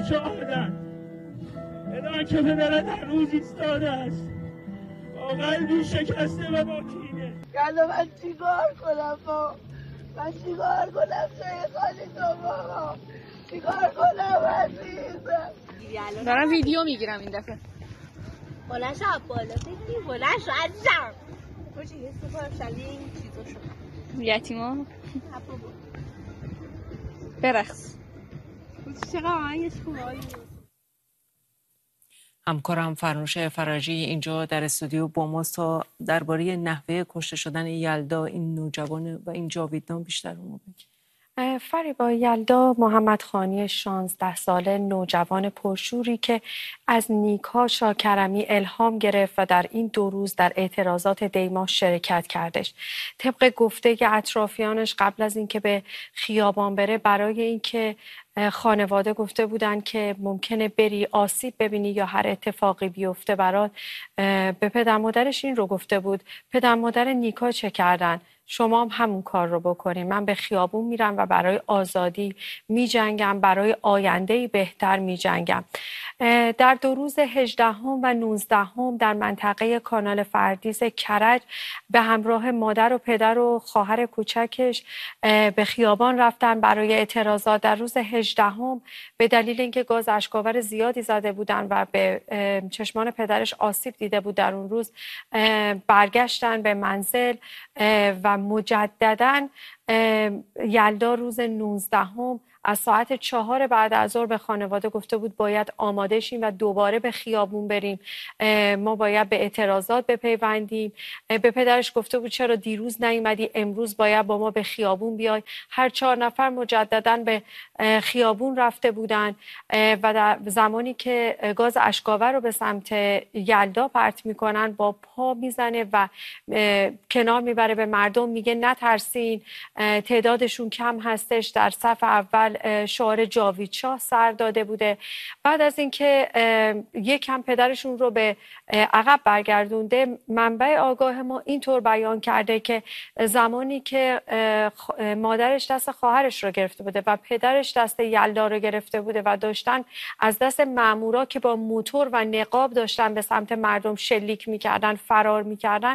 شاهدند. بدان که پدرت هنوز ایستاده است با قلبی شکسته و با کینه. یالا من چیکار کنم با؟ من چیکار کنم جای خالی تو بابا؟ چیکار کنم عزیزم؟ دارم ویدیو میگیرم این دفعه. بلند شو بالا بگی، بلند شو عزیزم. کجی حس کنم شبیه این چیزا شد. یتیما برقص. چقدر آهنگش خوبه. همکارم فرنوش فرجی اینجا در استودیو با ماست تا درباره نحوه کشته شدن یلدا این نوجوان و این جاویدنام بیشتر رو بگی. فریبا، یلدا محمدخانی 16 ساله نوجوان پرشوری که از نیکا شاکرمی الهام گرفت و در این 2 روز در اعتراضات دیما شرکت کردش. طبق گفته اطرافیانش قبل از اینکه به خیابان بره برای اینکه خانواده گفته بودن که ممکنه بری آسیب ببینی یا هر اتفاقی بیفته برات، به پدر مادرش این رو گفته بود. پدر مادر نیکا چه کردن؟ شما هم همون کار رو بکنین. من به خیابون میرم و برای آزادی میجنگم، برای آینده‌ای بهتر میجنگم. در 2 روز 18 و 19 در منطقه کانال فردیس کرج به همراه مادر و پدر و خواهر کوچکش به خیابان رفتن برای اعتراضات. در روز 18 به دلیل اینکه گاز اشک‌آور زیادی زده بودن و به چشمان پدرش آسیب دیده بود در اون روز، برگشتن به منزل و مجدداً یلدا روز 19 از ساعت 4 بعد از ظهر به خانواده گفته بود باید آماده شیم و دوباره به خیابون بریم. ما باید به اعتراضات بپیوندیم. به پدرش گفته بود چرا دیروز نیومدی، امروز باید با ما به خیابون بیای. هر 4 نفر مجدداً به خیابون رفته بودن و در زمانی که گاز اشک‌آور رو به سمت یلدا پرت میکنن با پا میزنه و کنار میبره به مردم، میگه نترسین، تعدادشون کم هستش. در صف اول شعار جاوید شاه سر داده بوده. بعد از اینکه یکم پدرشون رو به عقب برگردونده، منبع آگاه ما اینطور بیان کرده که زمانی که مادرش دست خواهرش رو گرفته بوده و پدرش دست یلدا رو گرفته بوده و داشتن از دست مامورا که با موتور و نقاب داشتن به سمت مردم شلیک میکردن فرار میکردن،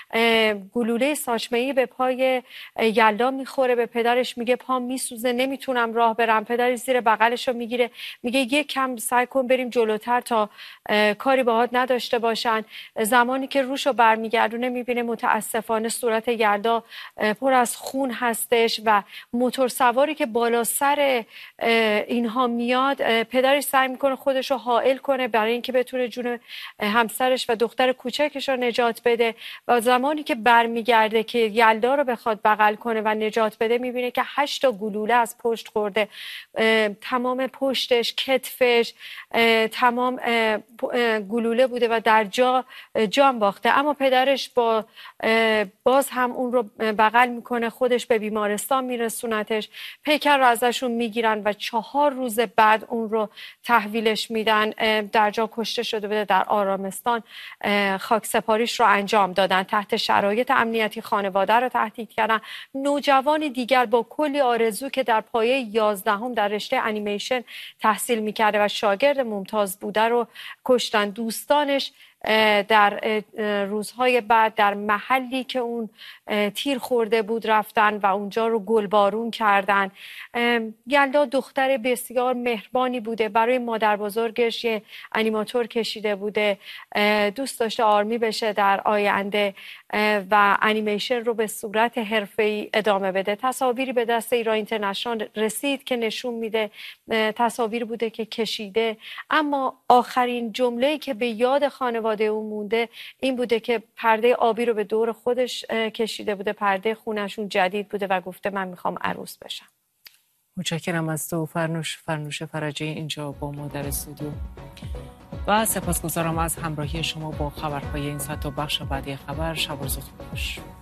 گلوله ساچمه‌ای به پای یلدا میخوره. به پدرش میگه پام میسوزه، نمیتونم راه برم. پدرش زیر بغلش رو میگیره، میگه یک کم سعی کن بریم جلوتر تا کاری باهات نداشته باشن. زمانی که روشو برمیگردونه میبینه متاسفانه صورت یلدا پر از خون هستش و موتور سواری که بالا سر اینها میاد، پدرش سعی میکنه خودش رو حائل کنه برای اینکه بتونه جون همسرش و دختر کوچکش رو نجات بده. و زمانی که برمیگرده که یلدا رو بخواد بغل کنه و نجات بده، میبینه که 8 تا گلوله از پشت خورده. تمام پشتش، کتفش، تمام گلوله بوده و در جان باخته. اما پدرش باز هم اون رو بغل میکنه، خودش به بیمارستان میرسونتش. پیکر رو ازشون میگیرن و 4 روز بعد اون رو تحویلش میدن. در جا کشته شده بوده، در آرامستان خاک سپاریش رو انجام دادن. تحت شرایط امنیتی خانواده رو تهدید کردن. نوجوانی دیگر با کلی آرزو که در پایه 11 در رشته انیمیشن تحصیل میکرده و شاگرد ممتاز بوده رو کشتن. دوستانش در روزهای بعد در محلی که اون تیر خورده بود رفتن و اونجا رو گلبارون کردن. یلدا دختر بسیار مهربانی بوده. برای مادر بزرگش یه انیماتور کشیده بوده. دوست داشته آرمی بشه در آینده و انیمیشن رو به صورت حرفه‌ای ادامه بده. تصاویری به دست ایران اینترنشنال رسید که نشون میده تصاویر بوده که کشیده، اما آخرین جمله‌ای که به یاد خانواده اون مونده این بوده که پرده آبی رو به دور خودش کشیده بوده، پرده خونشون جدید بوده و گفته من میخوام عروس بشم. متشکرم از تو فرنوش فرجی اینجا با ما در استودیو و سپاسگزارم از همراهی شما با خبرهای این ساعت و بخش بعدی خبر. شب و روزتون خوش.